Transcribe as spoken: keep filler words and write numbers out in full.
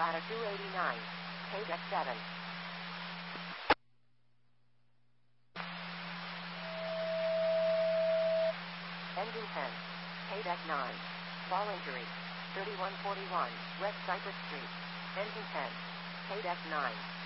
ladder two eighty-nine, K deck seven. Engine ten, K deck nine, fall injury, thirty-one forty-one, West Cypress Street. Engine ten, K deck nine.